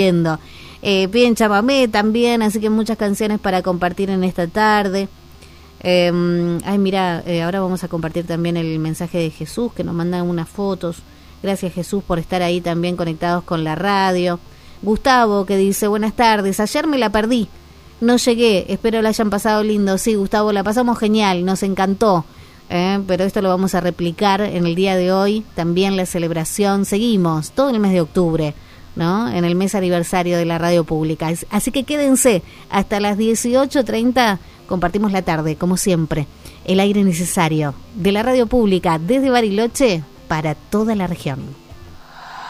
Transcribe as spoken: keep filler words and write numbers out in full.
Eh, piden chamamé también, así que muchas canciones para compartir en esta tarde. Eh, ay, mira, eh, ahora vamos a compartir también el mensaje de Jesús, que nos manda unas fotos. Gracias, Jesús, por estar ahí también conectados con la radio. Gustavo, que dice, buenas tardes, ayer me la perdí, no llegué, espero la hayan pasado lindo. Sí, Gustavo, la pasamos genial, nos encantó. Eh, pero esto lo vamos a replicar en el día de hoy, también la celebración, seguimos todo el mes de octubre, ¿no? En el mes aniversario de la radio pública. Así que quédense hasta las dieciocho treinta, compartimos la tarde, como siempre, el aire necesario de la radio pública desde Bariloche para toda la región.